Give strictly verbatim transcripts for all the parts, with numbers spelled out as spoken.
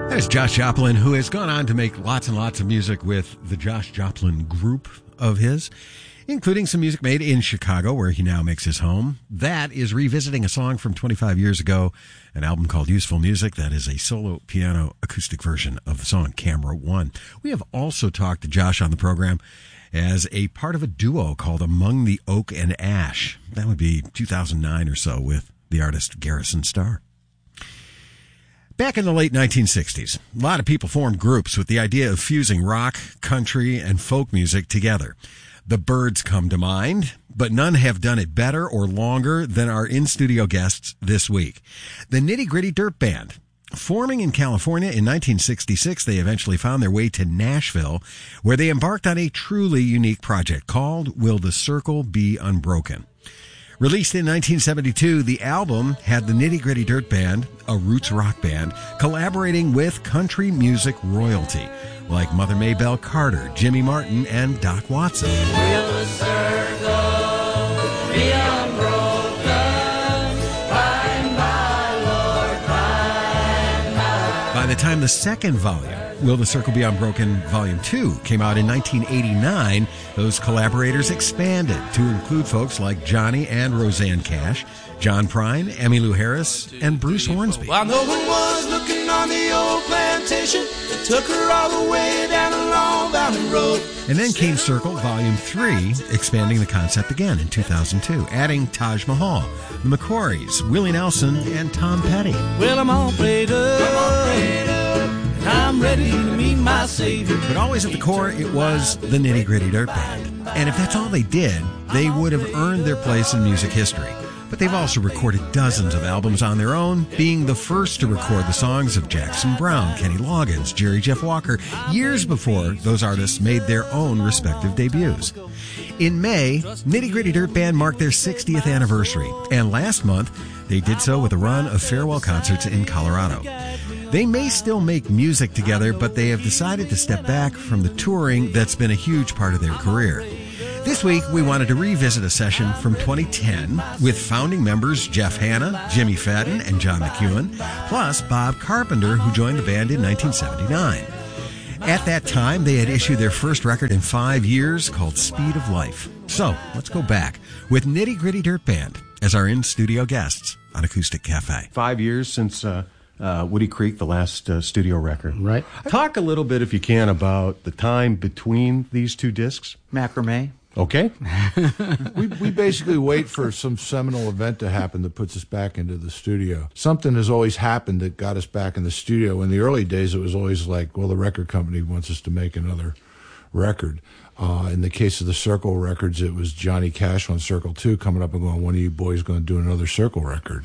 There's Josh Joplin, who has gone on to make lots and lots of music with the Josh Joplin group of his, including some music made in Chicago, where he now makes his home. That is revisiting a song from twenty-five years ago, an album called Useful Music. That is a solo piano acoustic version of the song Camera One. We have also talked to Josh on the program as a part of a duo called Among the Oak and Ash. That would be two thousand nine or so with the artist Garrison Starr. Back in the late nineteen sixties, a lot of people formed groups with the idea of fusing rock, country, and folk music together. The Byrds come to mind, but none have done it better or longer than our in-studio guests this week. The Nitty Gritty Dirt Band. Forming in California in nineteen sixty-six, they eventually found their way to Nashville, where they embarked on a truly unique project called Will the Circle Be Unbroken? Released in nineteen seventy-two, the album had the Nitty Gritty Dirt Band, a roots rock band, collaborating with country music royalty like Mother Maybelle Carter, Jimmy Martin, and Doc Watson. Will the circle be unbroken? By and by, Lord, by and by. By the time the second volume, Will the Circle Be Unbroken Volume two, came out in nineteen eighty-nine, those collaborators expanded to include folks like Johnny and Roseanne Cash, John Prine, Emmylou Harris, and Bruce Hornsby. While no one was looking on the old plantation, they took her all the way down a long valley road. And then came Circle Volume three, expanding the concept again in two thousand two, adding Taj Mahal, the McCourys, Willie Nelson, and Tom Petty. Well, I'm all prayed up, I'm all prayed up, and I'm ready to meet my Savior. But always at the core, it was the Nitty Gritty Dirt Band. And if that's all they did, they would have earned their place in music history. But they've also recorded dozens of albums on their own, being the first to record the songs of Jackson Browne, Kenny Loggins, Jerry Jeff Walker, years before those artists made their own respective debuts. In May, Nitty Gritty Dirt Band marked their sixtieth anniversary, and last month, they did so with a run of farewell concerts in Colorado. They may still make music together, but they have decided to step back from the touring that's been a huge part of their career. This week, we wanted to revisit a session from twenty ten with founding members Jeff Hanna, Jimmy Fadden, and John McEwen, plus Bob Carpenter, who joined the band in nineteen seventy-nine. At that time, they had issued their first record in five years called Speed of Life. So, let's go back with Nitty Gritty Dirt Band as our in-studio guests on Acoustic Cafe. Five years since uh, uh, Woody Creek, the last uh, studio record. Right. Talk a little bit, if you can, about the time between these two discs. Macrame. Okay. we we basically wait for some seminal event to happen that puts us back into the studio. Something has always happened that got us back in the studio. In the early days, it was always like, well, the record company wants us to make another record. Uh, in the case of the Circle records, it was Johnny Cash on Circle two coming up and going, when are you boys going to do another Circle record?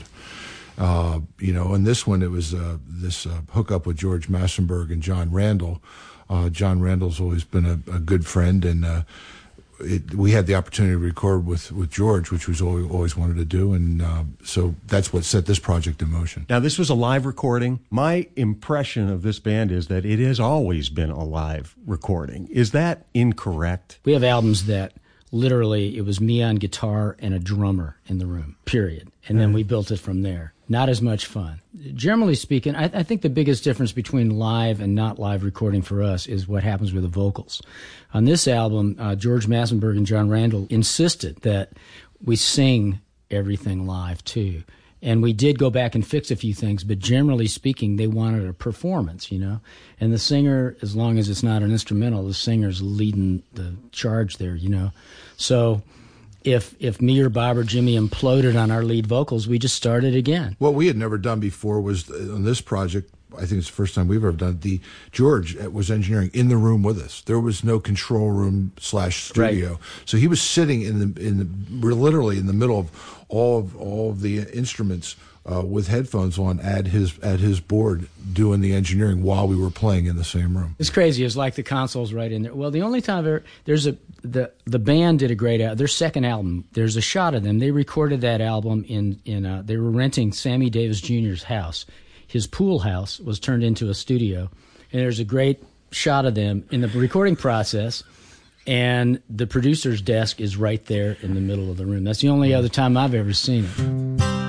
Uh, you know, and this one, it was uh, this uh, hookup with George Massenburg and John Randall. Uh, John Randall's always been a, a good friend, and uh, It, we had the opportunity to record with, with George, which was always, always wanted to do, and uh, so that's what set this project in motion. Now, this was a live recording. My impression of this band is that it has always been a live recording. Is that incorrect? We have albums that literally it was me on guitar and a drummer in the room, period. And then we built it from there. Not as much fun. Generally speaking, I, I think the biggest difference between live and not live recording for us is what happens with the vocals. On this album, uh, George Massenburg and John Randall insisted that we sing everything live too. And we did go back and fix a few things, but generally speaking, they wanted a performance, you know. And the singer, as long as it's not an instrumental, the singer's leading the charge there, you know. So if if me or Bob or Jimmy imploded on our lead vocals, we just started again. What we had never done before was, on this project, I think it's the first time we've ever done it, the George was engineering in the room with us. There was no control room slash studio. Right. So he was sitting in the in the we're literally in the middle of all of all of the instruments uh, with headphones on at his at his board doing the engineering while we were playing in the same room. It's crazy. It's like the console's right in there. Well, the only time I've ever, there's a the the band did a great album. Their second album, there's a shot of them. They recorded that album in in uh, they were renting Sammy Davis Junior's house. His pool house was turned into a studio, and there's a great shot of them in the recording process, and the producer's desk is right there in the middle of the room. That's the only other time I've ever seen it.